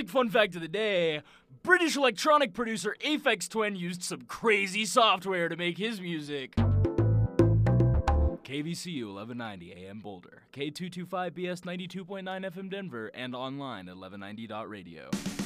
music fun fact of the day, British electronic producer Aphex Twin used some crazy software to make his music. KVCU 1190 AM Boulder, K225BS 92.9 FM Denver, and online at 1190.radio.